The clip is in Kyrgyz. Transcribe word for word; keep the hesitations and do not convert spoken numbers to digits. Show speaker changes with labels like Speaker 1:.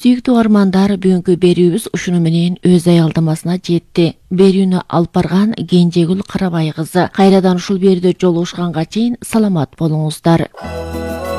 Speaker 1: Сүйүктүү армандар, бүгүнкү берүүбүз ушуну менен өз аялдамасына жетти. Берүүнү алып барган Кенжегүл Карабай кызы. Кайрадан ушул берүүдө жолугушканга чейин саламат болуңуздар.